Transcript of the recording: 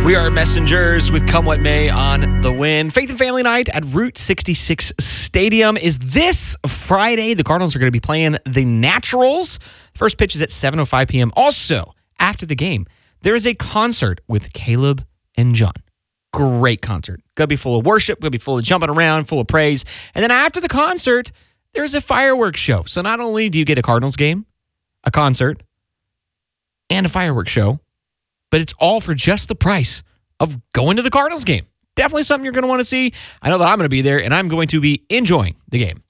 We are Messengers with Come What May on the Win. Faith and Family Night at Route 66 Stadium is this Friday. The Cardinals are going to be playing the Naturals. First pitch is at 7:05 p.m. Also, after the game, there is a concert with Caleb and John. Great concert. Going to be full of worship, going to be full of jumping around, full of praise. And then after the concert, there's a fireworks show. So not only do you get a Cardinals game, a concert, and a fireworks show, but it's all for just the price of going to the Cardinals game. Definitely something you're going to want to see. I know that I'm going to be there, and I'm going to be enjoying the game.